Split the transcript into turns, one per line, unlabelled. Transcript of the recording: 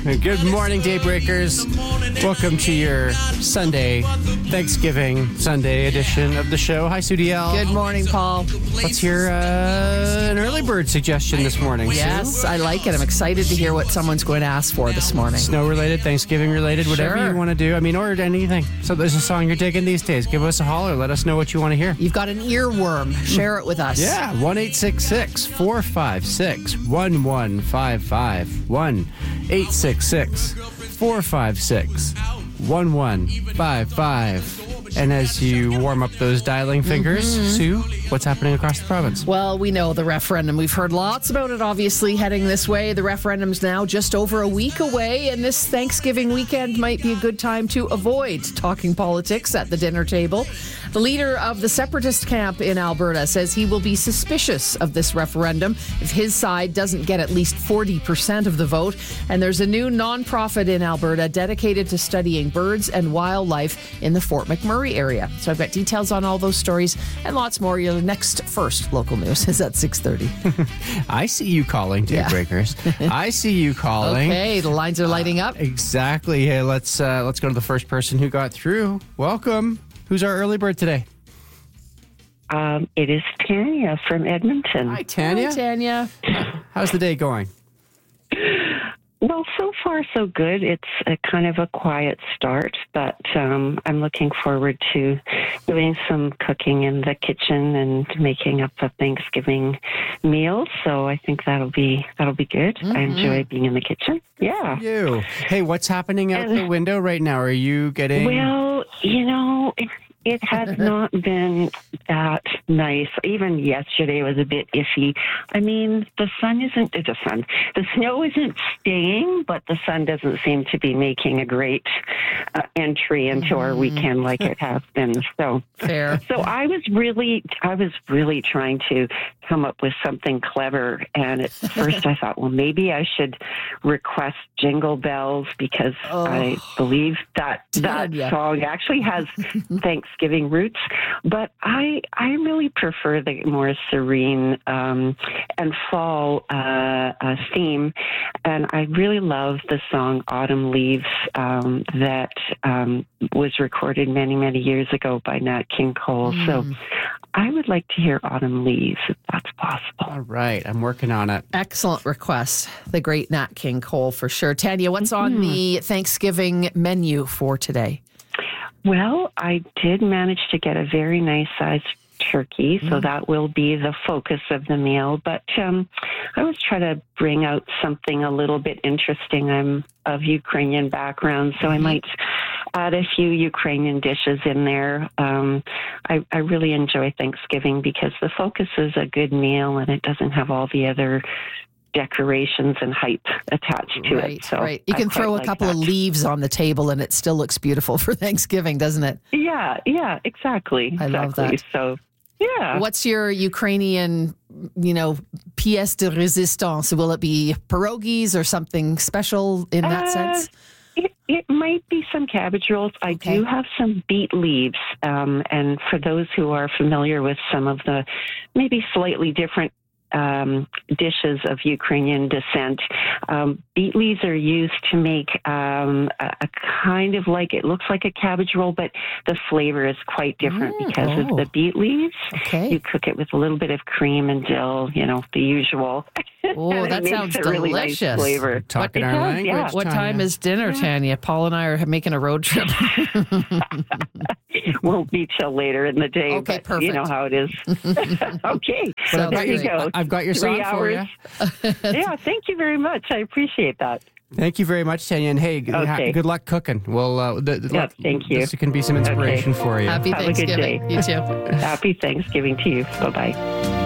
Good morning, Daybreakers. Welcome to your Sunday, Thanksgiving Sunday edition of the show. Hi, Sue DL.
Good morning, Paul.
Let's hear an early bird suggestion this morning,
Yes,
Sue.
I like it. I'm excited to hear what someone's going to ask for this morning.
Snow-related, Thanksgiving-related, whatever
Sure.
you want to do. I mean, or anything. So there's a song you're digging these days. Give us a holler. Let us know what you want to hear.
You've got an earworm. Share it with us.
Yeah, 1-866-456-1155. 1-866-456-1155. And as you warm up those dialing fingers, Sue, what's happening across the province?
Well, we know the referendum. We've heard lots about it, obviously, heading this way. The referendum's now just over a week away, and this Thanksgiving weekend might be a good time to avoid talking politics at the dinner table. The leader of the separatist camp in Alberta says he will be suspicious of this referendum if his side doesn't get at least 40% of the vote. And there's a new nonprofit in Alberta dedicated to studying birds and wildlife in the Fort McMurray area. So I've got details on all those stories and lots more. Your next first local news is at 6:30.
I see you calling, Daybreakers. I see you calling.
Okay, the lines are lighting up.
Exactly. Hey, let's go to the first person who got through. Welcome. Who's our early bird today?
It is Tanya from Edmonton.
Hi, Tanya.
Hi, Tanya.
How's the day going?
Well, so far so good. It's a kind of a quiet start, but I'm looking forward to doing some cooking in the kitchen and making up a Thanksgiving meal. So I think that'll be good. I enjoy being in the kitchen. Yeah.
You. Hey, what's happening out the window right now? Are you getting...
Well, it has not been that nice. Even yesterday was a bit iffy. I mean, the snow isn't staying, but the sun doesn't seem to be making a great entry into our weekend like it has been. So
Fair.
So I was really trying to come up with something clever. And at first I thought, well, maybe I should request Jingle Bells because I believe that song actually has Thanksgiving roots. But I really prefer the more serene and fall theme. And I really love the song Autumn Leaves that was recorded many, many years ago by Nat King Cole. So I would like to hear Autumn Leaves if that's possible.
All right, I'm working on it.
Excellent request. The great Nat King Cole for sure. Tanya, what's on the Thanksgiving menu for today?
Well, I did manage to get a very nice sized turkey, so that will be the focus of the meal. But I always try to bring out something a little bit interesting. I'm of Ukrainian background, so I might add a few Ukrainian dishes in there. I really enjoy Thanksgiving because the focus is a good meal and it doesn't have all the other decorations and hype attached to it. So
right. You can throw a couple of leaves on the table and it still looks beautiful for Thanksgiving, doesn't it?
Yeah, exactly.
I love that.
So, yeah.
What's your Ukrainian, pièce de résistance? Will it be pierogies or something special in that sense?
It might be some cabbage rolls. I do have some beet leaves. And for those who are familiar with some of the maybe slightly different dishes of Ukrainian descent, beet leaves are used to make a kind of like, it looks like a cabbage roll, but the flavor is quite different because of the beet leaves.
Okay.
You cook it with a little bit of cream and dill, the usual.
Oh, that sounds delicious.
Really nice flavor.
Talking our language.
Yeah.
What time is dinner, Tanya? Paul and I are making a road trip.
Won't be till later in the day.
Okay,
but
perfect.
You know how it is. Okay,
So
there you go.
I've got your song
3
for you.
Yeah, thank you very much. I appreciate that.
Thank you very much, Tanya. And hey, good luck cooking. Well,
thank you.
This can be some inspiration for you.
Happy
Have a good
Thanksgiving.
day.
You too.
Happy Thanksgiving to you. Bye-bye.